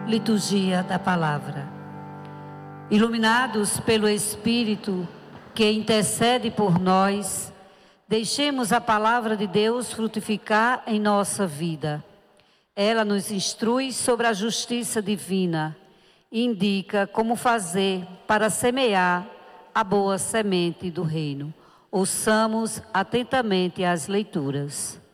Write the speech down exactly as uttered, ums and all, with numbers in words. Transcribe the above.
Liturgia da Palavra. Iluminados pelo Espírito que intercede por nós, deixemos a Palavra de Deus frutificar em nossa vida. Ela nos instrui sobre a justiça divina e indica como fazer para semear a boa semente do reino. Ouçamos atentamente as leituras.